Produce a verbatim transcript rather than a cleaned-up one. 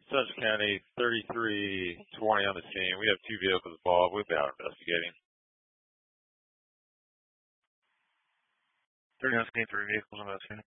Sutton County, thirty-three twenty on the scene. We have two vehicles involved. We'll be out investigating. thirty on scene, three vehicles on the scene.